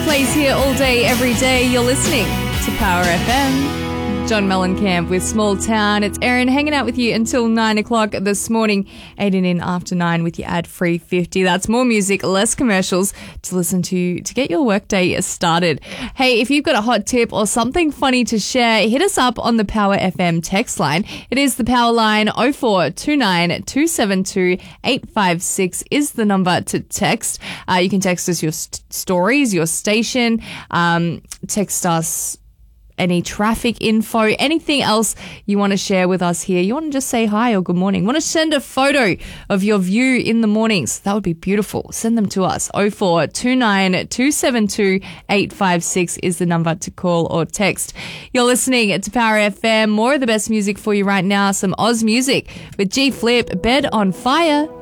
plays here all day, every day. You're listening to Power FM. John Mellencamp with Small Town. It's Erin hanging out with you until 9 o'clock this morning, 8 and in after 9 with your ad-free 50. That's more music, less commercials to listen to get your workday started. Hey, if you've got a hot tip or something funny to share, hit us up on the Power FM text line. It is the Power line. 0429 272 856 is the number to text. You can text us your stories, your station, text us any traffic info, anything else you want to share with us here. You want to just say hi or good morning. Want to send a photo of your view in the mornings? That would be beautiful. Send them to us. 0429 272 856 is the number to call or text. You're listening to Power FM. More of the best music for you right now. Some Oz music with G Flip, Bed on Fire.